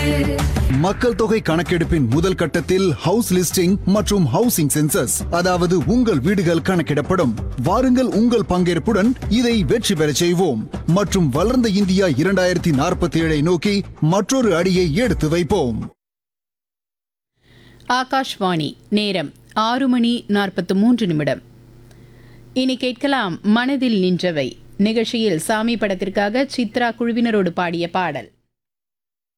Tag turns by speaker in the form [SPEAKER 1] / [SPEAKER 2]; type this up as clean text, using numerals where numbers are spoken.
[SPEAKER 1] மக்கள் தொகை கணக்கெடுப்பின் முதல் கட்டத்தில் ஹவுஸ் லிஸ்டிங் மற்றும் ஹவுசிங் சென்சஸ், அதாவது உங்கள் வீடுகள் கணக்கிடப்படும். வாருங்கள், உங்கள் பங்கேற்புடன் இதை வெற்றி பெறச் செய்வோம் மற்றும் வளர்ந்த இந்தியா 2047 நோக்கி மற்றொரு அடியை எடுத்து வைப்போம்.
[SPEAKER 2] ஆகாஷ்வாணி. நேரம் 6:43. இனி கேட்கலாம் மனதில் நின்றவை. நிகழ்ச்சியில் சாமி படத்திற்காக சித்ரா குழுவினரோடு பாடிய பாடல்.